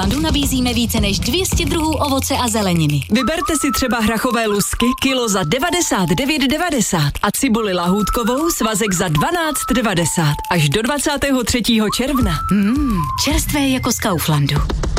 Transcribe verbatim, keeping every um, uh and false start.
Kauflandu nabízíme více než dvě stě druhů ovoce a zeleniny. Vyberte si třeba hrachové lusky kilo za devadesát devět devadesát a cibuli lahůdkovou svazek za dvanáct devadesát až do dvacátého třetího června. Mmm, čerstvé jako z Kauflandu.